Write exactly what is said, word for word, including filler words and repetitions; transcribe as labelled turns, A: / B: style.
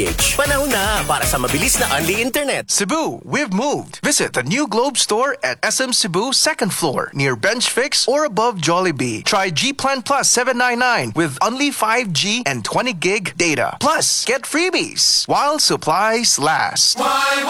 A: Panahon na para sa mabilis na Unli Internet.
B: Cebu, we've moved. Visit the new Globe store at S M Cebu second floor near Bench Fix or above Jollibee. Try G Plan Plus seven ninety-nine with only five G and twenty gig data. Plus, get freebies while supplies last.
C: Why